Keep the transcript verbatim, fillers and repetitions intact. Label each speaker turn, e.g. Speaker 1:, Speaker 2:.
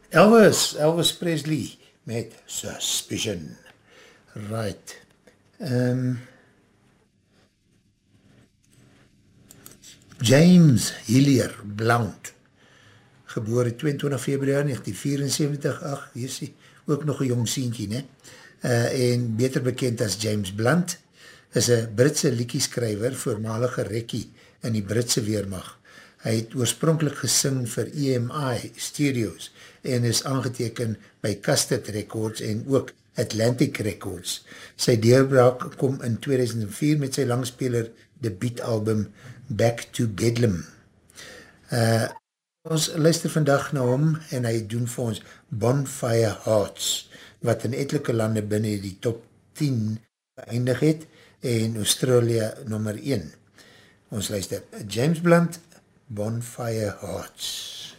Speaker 1: Elvis, Elvis Presley met Suspicion. Right. Um, James Hillier Blount, gebore twee en twintig Februari negentien vierenseventig, ach, hier is hy, ook nog een jong sientjie, ne? Uh, en beter bekend as James Blunt, is een Britse liedjeskrywer, voormalige rekkie in die Britse weermacht. Hy het oorspronkelijk gesing vir E M I Studios en is aangeteken by Custard Records en ook Atlantic Records. Sy deurbraak kom in tweeduisend vier met sy langspeler debuutalbum Back to Bedlam. Uh, ons luister vandag na hom en hy doen vir ons Bonfire Hearts, wat in etelike lande binnen die top tien geëindig het en Australia nummer een. Ons luister James Blunt, Bonfire Hearts.